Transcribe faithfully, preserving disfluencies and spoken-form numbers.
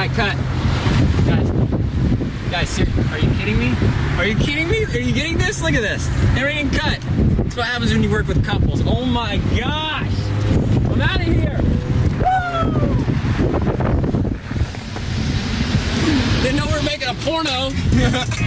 right, cut. Guys, guys, ser- are you kidding me? Are you kidding me? Are you getting this? Look at this. Everything cut. That's what happens when you work with couples. Oh my gosh. I'm out of here. Woo! Didn't know we were making a porno.